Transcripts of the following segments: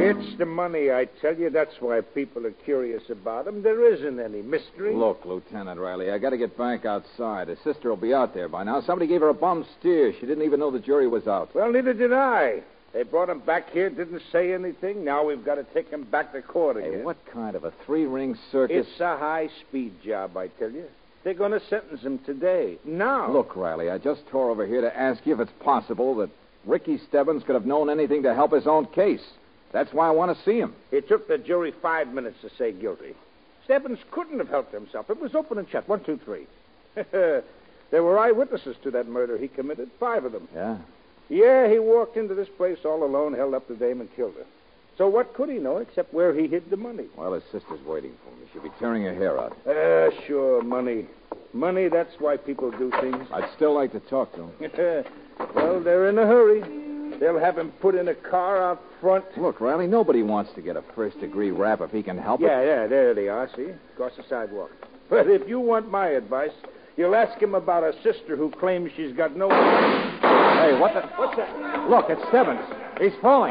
It's the money, I tell you. That's why people are curious about him. There isn't any mystery. Look, Lieutenant Riley, I got to get back outside. His sister will be out there by now. Somebody gave her a bum steer. She didn't even know the jury was out. Well, neither did I. They brought him back here, didn't say anything. Now we've got to take him back to court again. Hey, what kind of a three-ring circus? It's a high-speed job, I tell you. They're going to sentence him today. Now. Look, Riley, I just tore over here to ask you if it's possible that Ricky Stebbins could have known anything to help his own case. That's why I want to see him. It took the jury 5 minutes to say guilty. Stebbins couldn't have helped himself. It was open and shut. 1, 2, 3. There were eyewitnesses to that murder he committed. 5 of them. Yeah? Yeah, he walked into this place all alone, held up the dame, and killed her. So what could he know except where he hid the money? Well, his sister's waiting for me. She'll be tearing her hair out. Sure, money. Money, that's why people do things. I'd still like to talk to him. Well, they're in a hurry. They'll have him put in a car out front. Look, Riley, nobody wants to get a first-degree rap if he can help it. Yeah, there they are, see? Across the sidewalk. But if you want my advice, you'll ask him about a sister who claims she's got no... Hey, what the... What's that? Look, it's Stebbins. He's falling.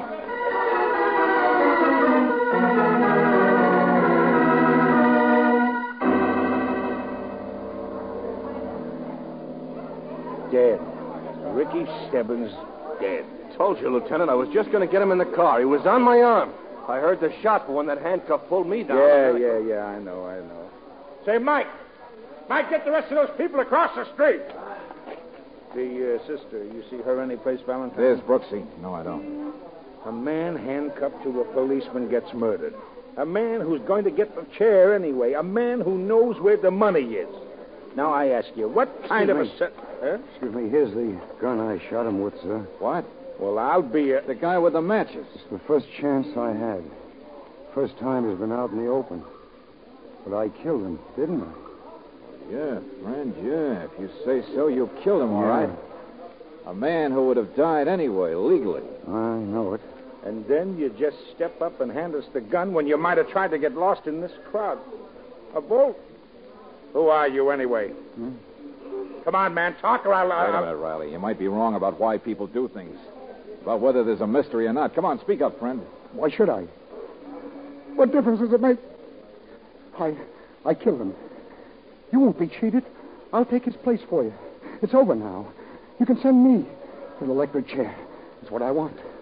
Dead. Ricky Stebbins dead. Told you, Lieutenant. I was just going to get him in the car. He was on my arm. I heard the shot, but when that handcuff pulled me down... Yeah, I know. Say, Mike, get the rest of those people across the street. The sister, you see her anyplace, Valentine? There's Brooksy. No, I don't. A man handcuffed to a policeman gets murdered. A man who's going to get the chair anyway. A man who knows where the money is. Now, I ask you, what kind of a... Excuse me, here's the gun I shot him with, sir. What? Well, I'll be the guy with the matches. It's the first chance I had. First time he's been out in the open. But I killed him, didn't I? Yeah, friend, yeah. If you say so, you killed him, all right. A man who would have died anyway, legally. I know it. And then you just step up and hand us the gun when you might have tried to get lost in this crowd. A vote. Who are you, anyway? Come on, man. Talk or I'll... Wait a minute, Riley. You might be wrong about why people do things. About whether there's a mystery or not. Come on, speak up, friend. Why should I? What difference does it make? I killed him. You won't be cheated. I'll take his place for you. It's over now. You can send me to the electric chair. That's what I want.